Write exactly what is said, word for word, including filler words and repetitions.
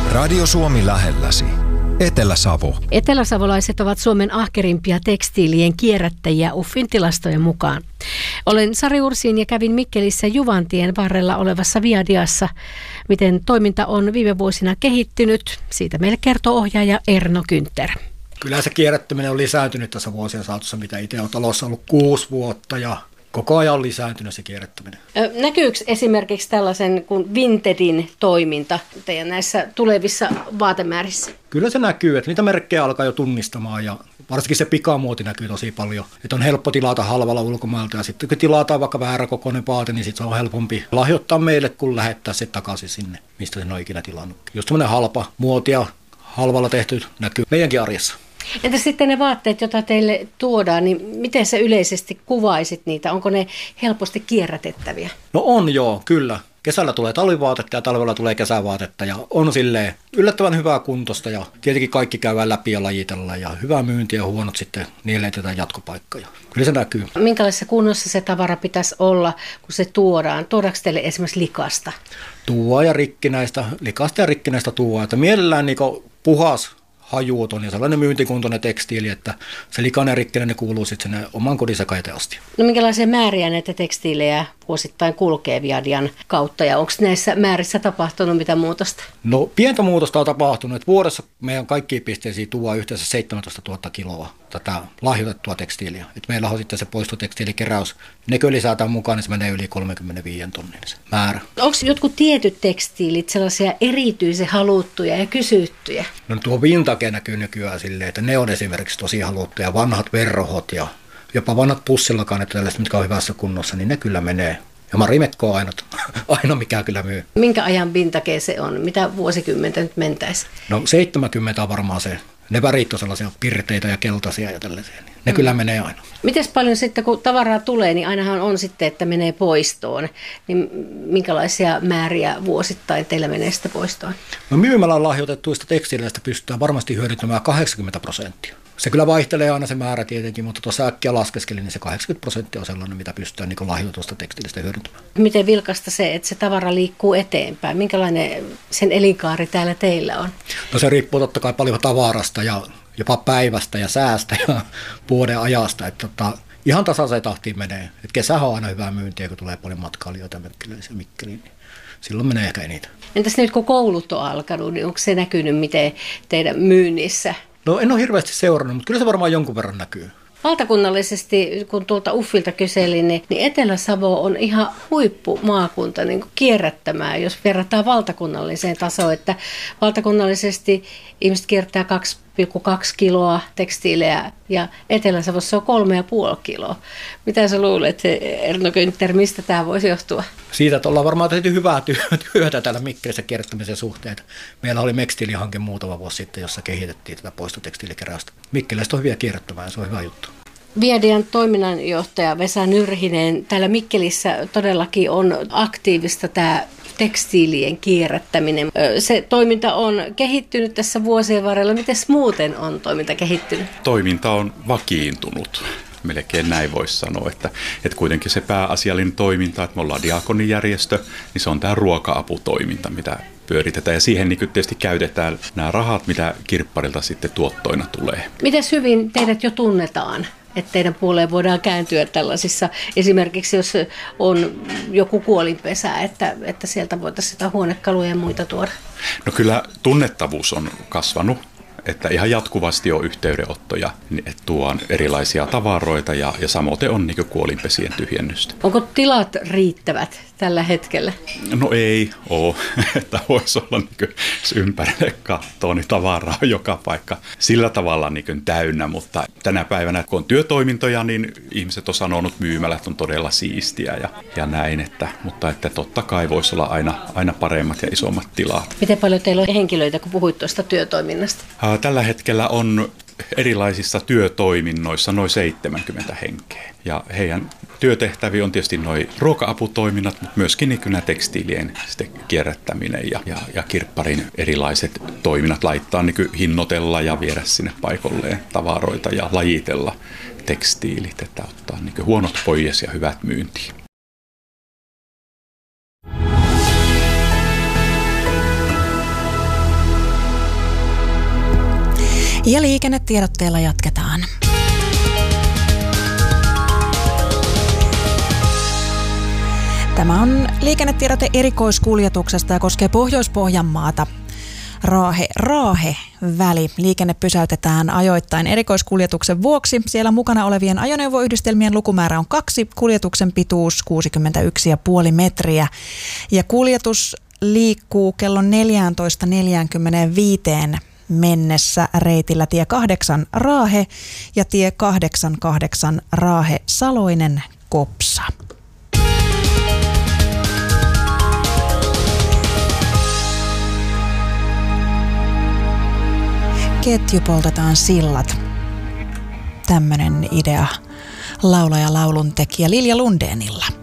Radio Suomi lähelläsi. Etelä-Savo. Eteläsavolaiset ovat Suomen ahkerimpia tekstiilien kierrättäjiä U F Fin tilastojen mukaan. Olen Sari Ursin ja kävin Mikkelissä Juvantien varrella olevassa Viadiassa. Miten toiminta on viime vuosina kehittynyt, siitä meille kertoo ohjaaja Erno Günther. Kyllä se kierrättäminen on lisääntynyt tässä vuosien saatossa, mitä itse olen talossa ollut kuusi vuotta ja koko ajan on lisääntynyt se kierrättäminen. Näkyykö esimerkiksi tällaisen kuin Vintedin toiminta teidän näissä tulevissa vaatemäärissä? Kyllä se näkyy, että niitä merkkejä alkaa jo tunnistamaan ja varsinkin se pikamuoti näkyy tosi paljon. Että on helppo tilata halvalla ulkomailta ja sitten kun tilataan vaikka vääräkokoinen vaate, niin sitten se on helpompi lahjoittaa meille kuin lähettää se takaisin sinne, mistä sen on ikinä tilannut. Just semmoinen halpa muotia halvalla tehty näkyy meidänkin arjessa. Entä sitten ne vaatteet, joita teille tuodaan, niin miten sä yleisesti kuvaisit niitä? Onko ne helposti kierrätettäviä? No on joo, kyllä. Kesällä tulee talvivaatetta ja talvella tulee kesävaatetta ja on silleen yllättävän hyvää kuntosta ja tietenkin kaikki käydään läpi ja lajitellaan ja hyvää myyntiä ja huonot sitten niille etetään jatkopaikkoja. Kyllä se näkyy. Minkälaisessa kunnossa se tavara pitäisi olla, kun se tuodaan? Tuodaanko teille esimerkiksi likasta? Tuo ja rikkinäistä, likasta ja rikkinäistä tuoa. Että mielellään niin puhas, hajuuton ja sellainen myyntikuntoinen tekstiili, että se likainen ja rikkinen ne kuuluu sitten sinne oman kodisekajateen asti. No minkälaisia määriä näitä tekstiilejä vuosittain kulkee Viadian kautta ja onko näissä määrissä tapahtunut mitä muutosta? No pientä muutosta on tapahtunut, että vuodessa meidän kaikkiin pisteisiin tuo yhteensä seitsemäntoistatuhatta kiloa tätä lahjoitettua tekstiiliä. Et meillä on sitten se poistotekstiilikeräys. Ne kyllä lisätään mukaan, niin se menee yli kolmekymmentäviisi tonnin se määrä. Onko jotkut tietyt tekstiilit sellaisia erityisen haluttuja ja kysyttyjä? No tuo vintage näkyy nykyään silleen, että ne on esimerkiksi tosi haluttuja. Vanhat verrohot ja jopa vanhat pussillakaan, että tällaiset, mitkä on hyvässä kunnossa, niin ne kyllä menee. Ja Marimekko on aina, aina mikä kyllä myy. Minkä ajan vintage se on? Mitä vuosikymmentä nyt mentäisi? No seitsemänkymmentä on varmaan se. Ne värit on sellaisia pirteitä ja keltaisia ja tällaisia. Niin ne mm. kyllä menee aina. Mites paljon sitten, kun tavaraa tulee, niin ainahan on sitten, että menee poistoon. Niin minkälaisia määriä vuosittain teillä menee sitä poistoon? No myymällä lahjoitettuista tekstiileistä pystytään varmasti hyödyntämään kahdeksankymmentä prosenttia. Se kyllä vaihtelee aina se määrä tietenkin, mutta tuossa äkkiä laskeskelin, niin se kahdeksankymmentä prosenttia on sellainen, mitä pystytään niin lahjoitusta tekstiilistä hyödyntämään. Miten vilkasta se, että se tavara liikkuu eteenpäin? Minkälainen sen elinkaari täällä teillä on? No se riippuu totta kai paljon tavarasta ja jopa päivästä ja säästä ja vuoden ajasta. Että tota, ihan tasaiseen tahtiin menee. Et kesähän on aina hyvää myyntiä, kun tulee paljon matkailijoita Mökkiläisiä Mikkeliin. Niin silloin menee ehkä eniten. Entäs nyt kun koulut on alkanut, niin onko se näkynyt miten teidän myynnissä? No en ole hirveästi seurannut, mutta kyllä se varmaan jonkun verran näkyy. Valtakunnallisesti, kun tuolta U F Filta kyselin, niin Etelä-Savo on ihan huippumaakunta niin kuin kierrättämään, jos verrataan valtakunnalliseen tasoon. Että valtakunnallisesti ihmiset kierrättää kaksi pilkku kaksi kiloa tekstiilejä ja Etelä-Savossa on kolme pilkku viisi kiloa. Mitä sä luulet, Erno Günther, mistä tämä voisi johtua? Siitä, että ollaan varmaan tehty hyvää työtä täällä Mikkelissä kierrättämisen suhteen. Meillä oli Mekstiili-hanke muutama vuosi sitten, jossa kehitettiin tätä poistotekstiilikeräystä. Mikkeliläiset on hyviä kierrättämään ja se on hyvä juttu. Viadian toiminnanjohtaja Vesa Nyrhinen, täällä Mikkelissä todellakin on aktiivista tämä tekstiilien kierrättäminen. Se toiminta on kehittynyt tässä vuosien varrella. Mites muuten on toiminta kehittynyt? Toiminta on vakiintunut. Melkein näin voisi sanoa, että, että kuitenkin se pääasiallinen toiminta, että me ollaan diakonijärjestö, niin se on tämä ruoka-aputoiminta, mitä pyöritetään. Ja siihen niin tietysti käytetään nämä rahat, mitä kirpparilta sitten tuottoina tulee. Mites hyvin teidät jo tunnetaan, että teidän puoleen voidaan kääntyä tällaisissa, esimerkiksi jos on joku kuolinpesä, että, että sieltä voitaisiin sitä huonekaluja ja muita tuoda? No kyllä tunnettavuus on kasvanut. Että ihan jatkuvasti on yhteydenottoja, että tuon erilaisia tavaroita ja, ja samoin on niin kuolinpesien tyhjennystä. Onko tilat riittävät tällä hetkellä? No ei ole, että voisi olla niin ympärille katsoa, niin tavaraa on joka paikka sillä tavalla niin täynnä, mutta tänä päivänä kun on työtoimintoja, niin ihmiset on sanonut myymälä, että on todella siistiä ja, ja näin, että, mutta että totta kai voisi olla aina, aina paremmat ja isommat tilat. Miten paljon teillä on henkilöitä, kun puhuit tuosta työtoiminnasta? Tällä hetkellä on erilaisissa työtoiminnoissa noin seitsemänkymmentä henkeä. Ja heidän työtehtäviä on tietysti noin ruoka-aputoiminnat, mutta myöskin niin nämä tekstiilien kierrättäminen ja, ja, ja kirpparin erilaiset toiminnat laittaa niin hinnoitella ja viedä sinne paikalleen tavaroita ja lajitella tekstiilit, että ottaa niin huonot pois ja hyvät myyntiin. Ja liikennetiedotteella jatketaan. Tämä on liikennetiedote erikoiskuljetuksesta ja koskee Pohjois-Pohjanmaata. Raahe-Raahe-väli. Liikenne pysäytetään ajoittain erikoiskuljetuksen vuoksi. Siellä mukana olevien ajoneuvoyhdistelmien lukumäärä on kaksi, kuljetuksen pituus kuusikymmentäyksi pilkku viisi metriä. Ja kuljetus liikkuu kello neljätoista neljäkymmentäviisi mennessä reitillä tie kahdeksan Raahe ja tie kahdeksankymmentäkahdeksan Raahe Saloinen Kopsa. Ketjupoltetaan sillat. Tämmönen idea laulaja lauluntekijä Lilja Lundeenilla.